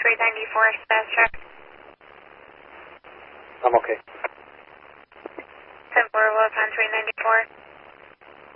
394, fast track. I'm okay. 10-4 on 394.